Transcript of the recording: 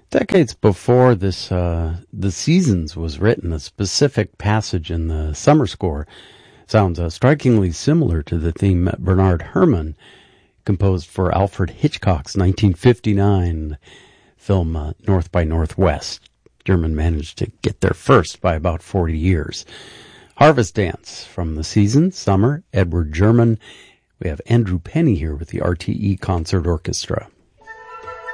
Decades before this, The Seasons was written, a specific passage in the summer score sounds strikingly similar to the theme Bernard Herrmann composed for Alfred Hitchcock's 1959 film North by Northwest. German managed to get there first by about 40 years. Harvest Dance from The Seasons, Summer, Edward German. We have Andrew Penny here with the RTE Concert Orchestra.